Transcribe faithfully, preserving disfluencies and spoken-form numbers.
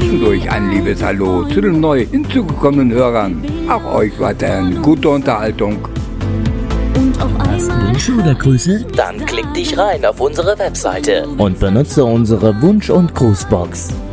zwischendurch ein liebes Hallo zu den neu hinzugekommenen Hörern. Auch euch weiterhin gute Unterhaltung. Hast Wünsche oder Grüße? Dann klick dich rein auf unsere Webseite Und benutze unsere Wunsch- und Grußbox.